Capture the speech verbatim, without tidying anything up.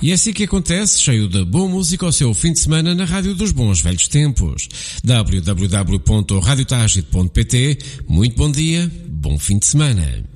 E é assim que acontece, cheio de boa música ao seu fim de semana na Rádio dos Bons Velhos Tempos. w w w ponto radio tagit ponto p t. Muito bom dia, bom fim de semana.